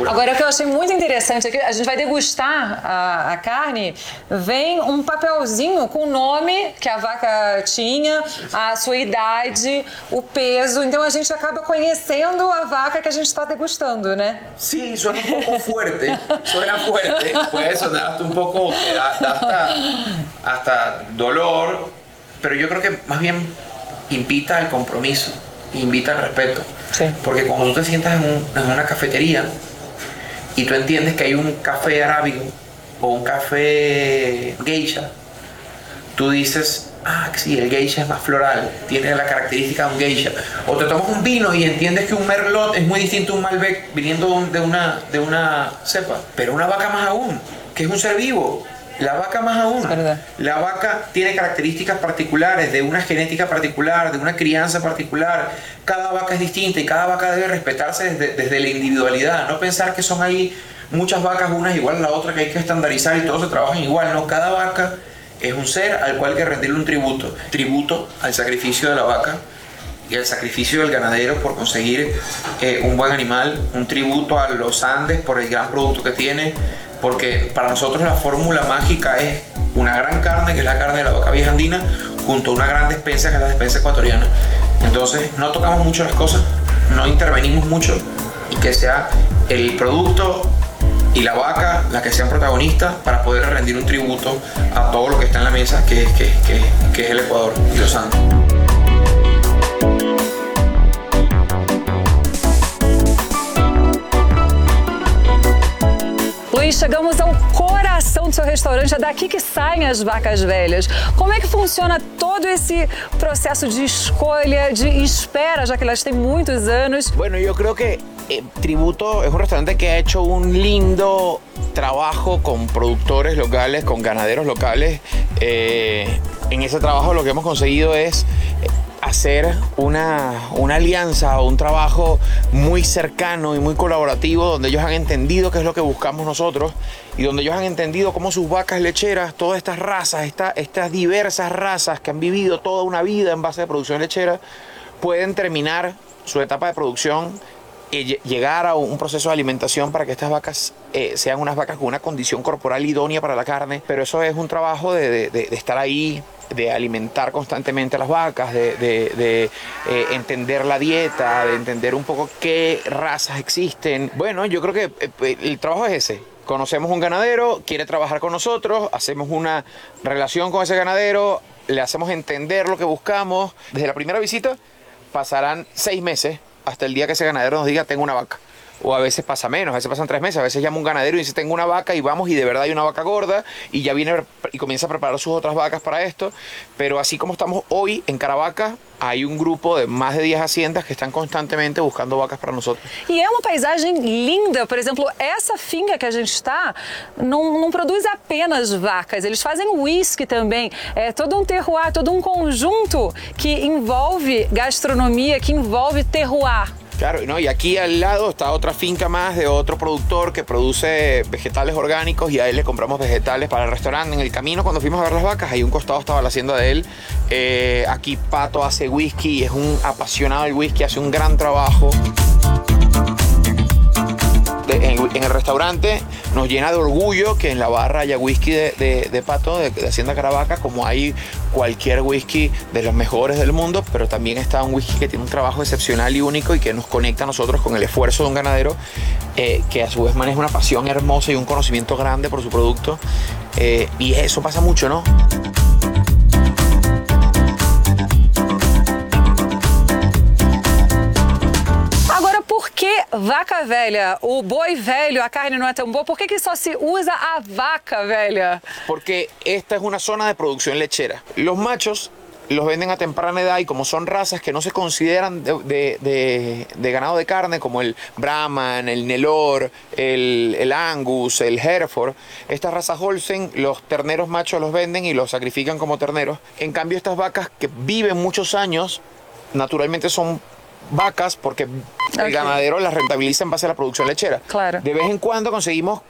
cultura. Agora, o que eu achei muito interessante aqui, a gente vai degustar a carne, vem um papelzinho com o nome que a vaca tinha, a sua idade, o peso, então a gente acaba conhecendo a vaca que a gente está degustando, né? Sí, suena un poco fuerte, puede sonar hasta un poco, hasta dolor, pero yo creo que más bien invita al compromiso, invita al respeto. Sí. Porque cuando tú te sientas en una cafetería y tú entiendes que hay un café arábigo o un café geisha, tú dices, ah, sí, el geisha es más floral, tiene la característica de un geisha. O te tomas un vino y entiendes que un merlot es muy distinto a un malbec viniendo de una cepa. Pero una vaca más aún, que es un ser vivo. La vaca más aún. La vaca tiene características particulares, de una genética particular, de una crianza particular. Cada vaca es distinta y cada vaca debe respetarse desde la individualidad. No pensar que son ahí muchas vacas, unas igual a la otra, que hay que estandarizar y todos se trabajan igual. No, cada vaca es un ser al cual hay que rendirle un tributo. Tributo al sacrificio de la vaca y al sacrificio del ganadero por conseguir un buen animal. Un tributo a los Andes por el gran producto que tiene. Porque para nosotros la fórmula mágica es una gran carne, que es la carne de la vaca vieja andina, junto a una gran despensa, que es la despensa ecuatoriana. Entonces no tocamos mucho las cosas, no intervenimos mucho, y que sea el producto y la vaca las que sean protagonistas para poder rendir un tributo a todo lo que está en la mesa, que es el Ecuador y los Andes. Luiz, chegamos ao coração do seu restaurante, é daqui que saem as vacas velhas. Como é que funciona todo esse processo de escolha, de espera, já que elas têm muitos anos? Bueno, yo creo que Tributo es un restaurante que ha hecho un lindo trabajo con productores locales, con ganaderos locales. En ese trabajo lo que hemos conseguido es hacer una alianza o un trabajo muy cercano y muy colaborativo, donde ellos han entendido qué es lo que buscamos nosotros y donde ellos han entendido cómo sus vacas lecheras, todas estas razas, estas diversas razas que han vivido toda una vida en base de producción lechera, pueden terminar su etapa de producción y llegar a un proceso de alimentación para que estas vacas sean unas vacas con una condición corporal idónea para la carne. Pero eso es un trabajo de estar ahí, de alimentar constantemente a las vacas, de entender la dieta, de entender un poco qué razas existen. Bueno, yo creo que el trabajo es ese. Conocemos un ganadero, quiere trabajar con nosotros, hacemos una relación con ese ganadero, le hacemos entender lo que buscamos. Desde la primera visita pasarán 6 meses hasta el día que ese ganadero nos diga tengo una vaca. O a veces pasa menos, a veces pasan 3 meses, a veces llama un ganadero y dice tengo una vaca y vamos y de verdad hay una vaca gorda y ya viene y comienza a preparar sus otras vacas para esto. Pero así como estamos hoy en Caravaca, hay un grupo de más de 10 haciendas que están constantemente buscando vacas para nosotros. E é uma paisagem linda, por exemplo, essa finca que a gente está não produz apenas vacas, eles fazem uísque também, é todo um terroir, todo um conjunto que envolve gastronomia, que envolve terroir. Claro, ¿no? Y aquí al lado está otra finca más de otro productor que produce vegetales orgánicos y a él le compramos vegetales para el restaurante. En el camino cuando fuimos a ver las vacas, ahí un costado estaba la hacienda de él. Aquí Pato hace whisky, es un apasionado del whisky, hace un gran trabajo. En el restaurante nos llena de orgullo que en la barra haya whisky de Pato, de Hacienda Caravaca, como hay cualquier whisky de los mejores del mundo, pero también está un whisky que tiene un trabajo excepcional y único y que nos conecta a nosotros con el esfuerzo de un ganadero que a su vez maneja una pasión hermosa y un conocimiento grande por su producto. Y eso pasa mucho, ¿no? Vaca velha, o boi velho, a carne não é tão boa, por que só se usa a vaca velha? Porque esta es una zona de producción lechera. Los machos los venden a temprana edad y como son razas que no se consideran de ganado de carne, como el Brahman, el Nelore, el Angus, el Hereford, estas razas Holstein, los terneros machos los venden y los sacrifican como terneros. En cambio, estas vacas que viven muchos años, naturalmente son vacas porque el ganadero las rentabiliza en base a la producción lechera. Claro. De vez en cuando conseguimos